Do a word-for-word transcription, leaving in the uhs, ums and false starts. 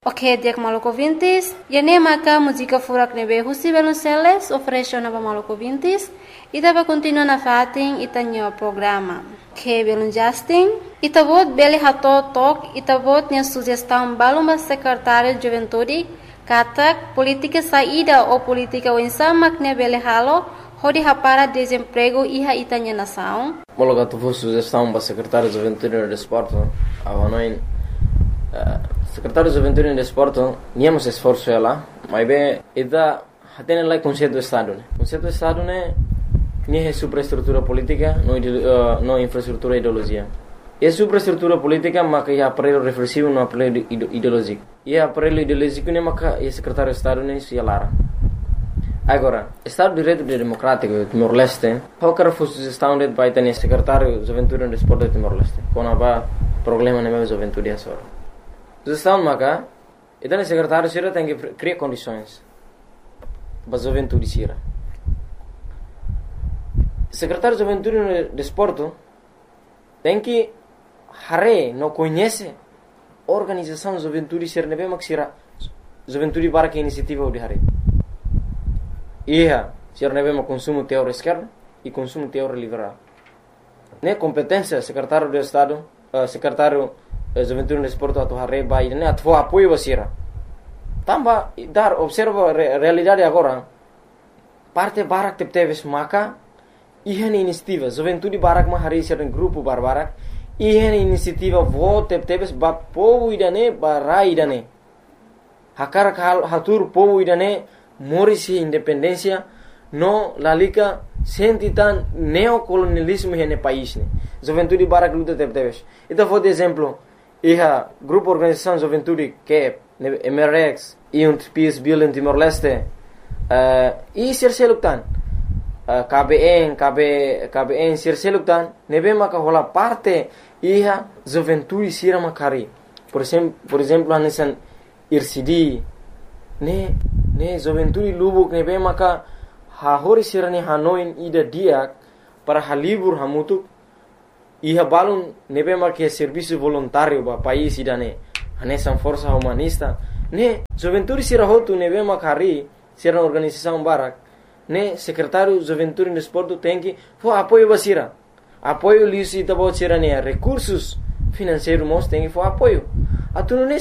Ok, dia maluco vintis. E nem maca música furak nebe Husi Velonceles oferece nova maluco vintis. E tava continua na fatin e tanho programa. Que belum Justin. E tavot beli hato tok e tavot nya sugestão baluma secretário de juventude katak política saída ou política winsama que beli halo hodi hapara desemprego iha itanya nação. Mologa tu vou sugestão para secretário de juventude e desporto. Avanoin secretário de juventude e desporto, niamos esforço ela, mas bem, ida hatene lá conceito do estado, né? Conceito do estado né, nem é superestrutura política, não uh, não infraestrutura e ideologia. É superestrutura política, mas que é aparelho reflexivo, não aparelho ideológico. E é aparelho ideológico né, mas que é secretário de estado né, se alara. Agora, Estado de Direito Democrático de Timor-Leste, qualquer sugestão de vai ter secretário de juventude e desporto de Timor-Leste, quando há problema na minha juventude é só. Sugestão maca, então o secretário Sira tem que criar condições para a juventude Sira. Secretário de Juventude e Desporto tem que hare não conhece a organização de juventude Sira nebe mak Sira juventude para que iniciativa de hare. Ia Sira nebe mak consumo teórico esquerdo e consumo teórico liberal. Ne competência secretário de Estado, uh, secretário Juventude e Desporto atau hari bayi ini atau apoio basira. Tambah dar observa re, realidade agora. Parte barak tep teves maka ihan inisiativa Juventude barak mah hari sering grupo barbarak ihan inisiativa vote tep teves ba povo idane barai idane. Hakar hal hatur povo idane morisi independência no lalika sentitan neocolonialismo hene país ne. Juventude barak luta tep teves. Itu for exemplo Iha grupo organização juventude que é M R X e um P S Bill em Timor-Leste uh, e serseluktan uh, K B N K B K B N serseluktan nebe maka hola parte iha juventude sira makari por exemplo por exemplo anesan I R C D ne ne juventude lubuk nebe maka ha hori sira ni hanoin ida dia para halibur hamutuk Iha balun nebe marque serviço voluntário ba país idane anesan força humanista ne juventude sira hotu nebe makari sira organização barak ne secretário juventude e desporto tem que fo apoio basira apoio lisi tabo sira ne recursos financeiros mos tem que fo apoio atunu ne